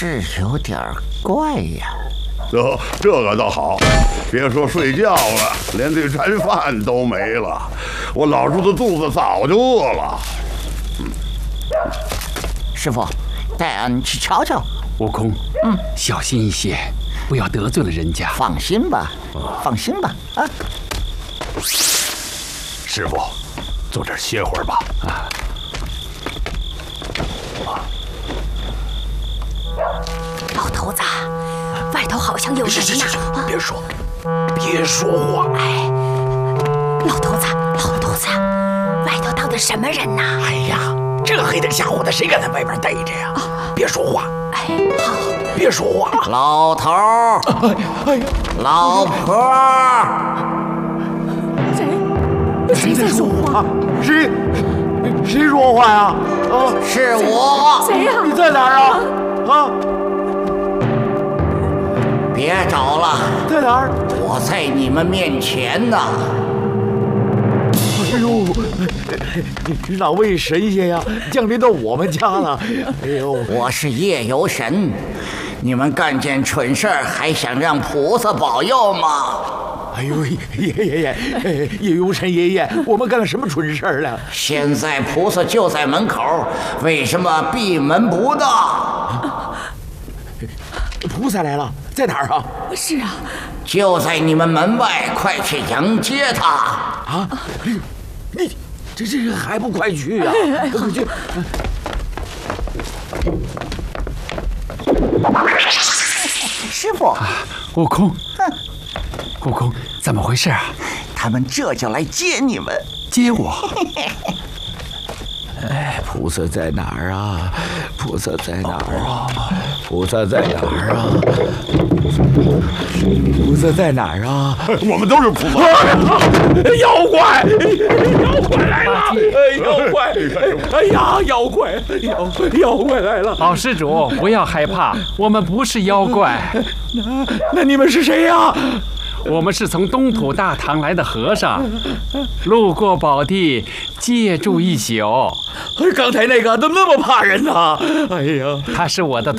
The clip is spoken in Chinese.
是有点怪呀。 这个倒好，别说睡觉了，连这餐饭都没了。我老叔的肚子早就饿了。 师傅，带俺去瞧瞧。 悟空，小心一些，不要得罪了人家。 放心吧，放心吧，啊！ 师傅，坐这儿歇会儿吧。 老头子，外头好像有人呢。 别说话。 哎，老头子，外头到底什么人呢？ 哎呀，这黑灯瞎火的，谁敢在外边待着呀？别说话。 哎，好， 别说话。 老头儿，老婆儿， 谁在说话？ 谁说话呀？ 是我。 谁呀？ 你在哪儿啊？ 别找了， 在哪儿？ 我在你们面前呢。 哎呦，哪位神仙呀，降临到我们家了？哎呦， 我是夜游神，你们干件蠢事儿还想让菩萨保佑吗？ 哎呦，爷游神爷爷，我们干了什么蠢事儿了？ 现在菩萨就在门口，为什么闭门不到？ 菩萨来了，在哪儿啊？ 是啊， 就在你们门外，快去迎接他！ 啊，你这还不快去呀？快去！ 师傅， 悟空，悟空，怎么回事啊？ 他们这就来接你们。 接我？ 哎，菩萨在哪儿啊？菩萨在哪儿啊？菩萨在哪儿啊？菩萨在哪儿啊？ 我们都是菩萨。 妖怪来了！妖怪！哎呀，妖怪来了！ 老施主，不要害怕，我们不是妖怪。 那你们是谁呀？ 我们是从东土大唐来的和尚，路过宝地，借住一宿。 刚才那个怎么那么怕人呢？哎呀， 他是我的